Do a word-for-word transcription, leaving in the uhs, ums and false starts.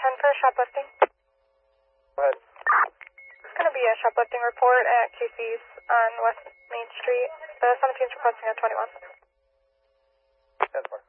ten for shoplifting. Go ahead. It's going to be a shoplifting report at Q C's on West Main Street. The seventeen's requesting a twenty-one. ten four.